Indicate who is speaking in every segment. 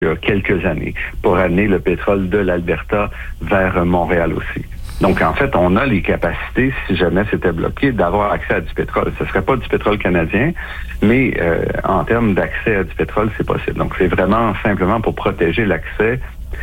Speaker 1: il y a quelques années pour amener le pétrole de l'Alberta vers Montréal aussi. Donc, en fait, on a les capacités, si jamais c'était bloqué, d'avoir accès à du pétrole. Ce ne serait pas du pétrole canadien, mais en termes d'accès à du pétrole, c'est possible. Donc, c'est vraiment simplement pour protéger l'accès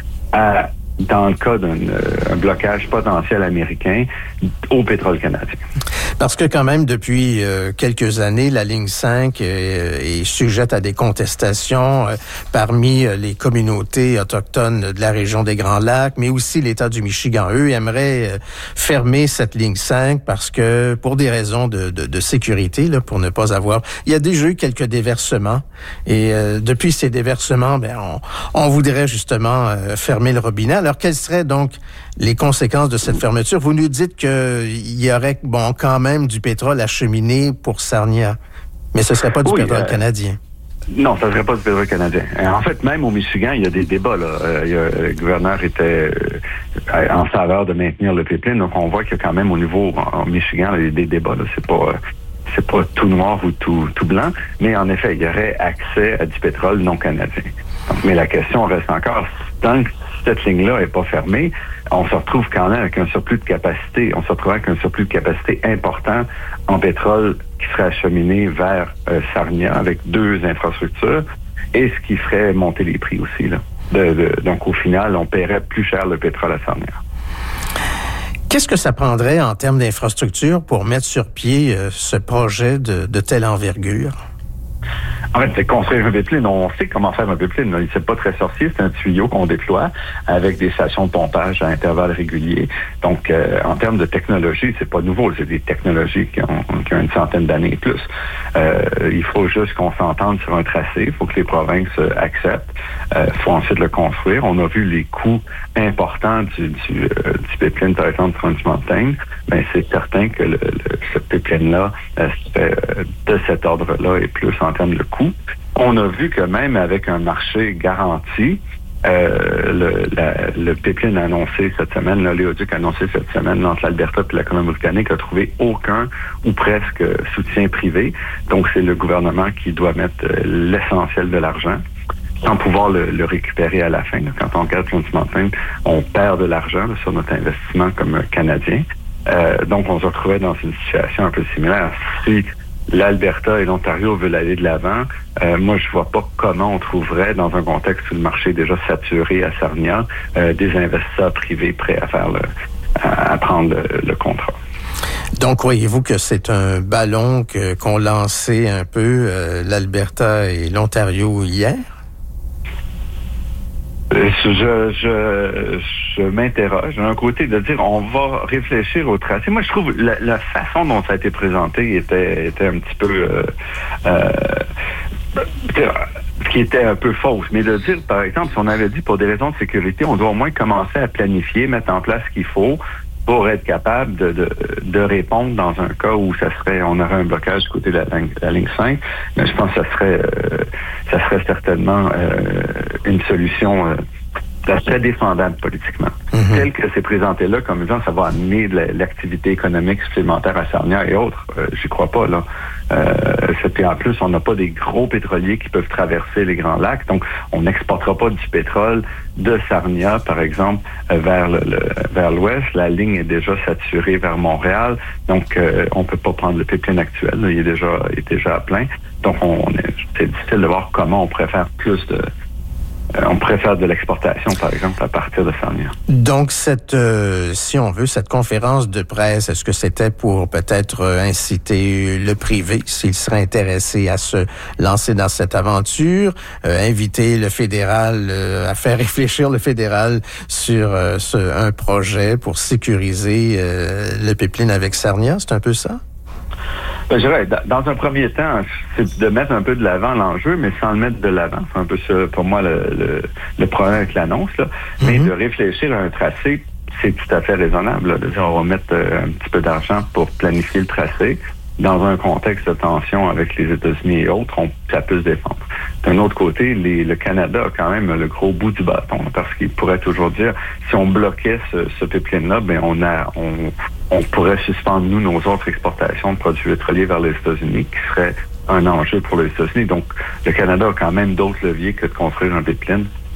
Speaker 1: dans le cas d'un blocage potentiel américain au pétrole canadien.
Speaker 2: Parce que quand même, depuis quelques années, la ligne 5 est sujette à des contestations parmi les communautés autochtones de la région des Grands Lacs, mais aussi l'État du Michigan. Eux aimeraient fermer cette ligne 5 parce que, pour des raisons de sécurité, là, pour ne pas avoir... Il y a déjà eu quelques déversements et depuis ces déversements, on voudrait justement fermer le robinet. Alors, quelles seraient donc les conséquences de cette fermeture? Vous nous dites qu'il y aurait, quand même du pétrole acheminé pour Sarnia, mais ce ne serait pas du pétrole canadien.
Speaker 1: Non, ça ne serait pas du pétrole canadien. En fait, même au Michigan, il y a des débats. Le gouverneur était en faveur de maintenir le pipeline, donc on voit qu'il y a quand même au niveau en Michigan il y a des débats. Là. C'est pas tout noir ou tout blanc, mais en effet, il y aurait accès à du pétrole non canadien. Donc, mais la question reste encore, tant que cette ligne-là n'est pas fermée, on se retrouve quand même avec un surplus de capacité. On se retrouve avec un surplus de capacité important en pétrole qui serait acheminé vers Sarnia avec 2 infrastructures et ce qui ferait monter les prix aussi. Là. Donc, au final, on paierait plus cher le pétrole à Sarnia.
Speaker 2: Qu'est-ce que ça prendrait en termes d'infrastructure pour mettre sur pied ce projet de telle envergure?
Speaker 1: En fait, c'est construire un pipeline. On sait comment faire un pipeline. Là. C'est pas très sorcier. C'est un tuyau qu'on déploie avec des stations de pompage à intervalles réguliers. Donc, en termes de technologie, c'est pas nouveau. C'est des technologies qui ont une centaine d'années et plus. Il faut juste qu'on s'entende sur un tracé. Il faut que les provinces acceptent. Il faut ensuite le construire. On a vu les coûts importants du pipeline Titan Trans Mountain. Ben, c'est certain que ce pipeline-là de cet ordre-là et plus en termes de coûts. On a vu que même avec un marché garanti, le pipeline annoncé cette semaine, l'oléoduc annoncé cette semaine entre l'Alberta et la Colombie-Britannique a trouvé aucun ou presque soutien privé. Donc, c'est le gouvernement qui doit mettre l'essentiel de l'argent sans pouvoir le récupérer à la fin. Là. Quand on regarde Trans Mountain, on perd de l'argent là, sur notre investissement comme Canadien. Donc, on se retrouvait dans une situation un peu similaire. Si l'Alberta et l'Ontario veulent aller de l'avant, moi, je vois pas comment on trouverait, dans un contexte où le marché est déjà saturé à Sarnia, des investisseurs privés prêts à prendre le contrat.
Speaker 2: Donc, croyez-vous que c'est un ballon qu'ont lancé un peu l'Alberta et l'Ontario hier? Je m'interroge. D'un côté, de dire on va réfléchir au tracé. Moi, je trouve la façon dont ça a été présenté était un petit peu qui était un peu fausse. Mais de dire, par exemple, si on avait dit pour des raisons de sécurité, on doit au moins commencer à planifier, mettre en place ce qu'il faut pour être capable de répondre dans un cas où on aurait un blocage du côté de la ligne 5. Mais je pense que ça serait certainement une solution très défendable politiquement. Mm-hmm. Tel que c'est présenté là, comme disant, ça va amener de l'activité économique supplémentaire à Sarnia et autres. J'y crois pas, là. Puis en plus, on n'a pas des gros pétroliers qui peuvent traverser les Grands Lacs, donc on n'exportera pas du pétrole de Sarnia, par exemple, vers l'ouest. La ligne est déjà saturée vers Montréal, donc on peut pas prendre le pipeline actuel, là, il est déjà à plein. Donc c'est difficile de voir comment on pourrait faire plus de... on préfère de l'exportation, par exemple, à partir de Sarnia. Donc, si on veut, cette conférence de presse, est-ce que c'était pour peut-être inciter le privé, s'il serait intéressé à se lancer dans cette aventure, inviter le fédéral, à faire réfléchir le fédéral sur un projet pour sécuriser le pipeline avec Sarnia? C'est un peu ça?
Speaker 1: Je dirais, dans un premier temps, c'est de mettre un peu de l'avant l'enjeu, mais sans le mettre de l'avant. C'est un peu ça, pour moi, le problème avec l'annonce. Là. Mais de réfléchir à un tracé, c'est tout à fait raisonnable. Là, de dire, on va mettre un petit peu d'argent pour planifier le tracé. Dans un contexte de tension avec les États-Unis et autres, ça peut se défendre. D'un autre côté, le Canada a quand même le gros bout du bâton, parce qu'il pourrait toujours dire, si on bloquait ce pipeline-là, ben on pourrait suspendre, nous, nos autres exportations de produits pétroliers vers les États-Unis, qui serait un enjeu pour les États-Unis. Donc, le Canada a quand même d'autres leviers que de construire un pipeline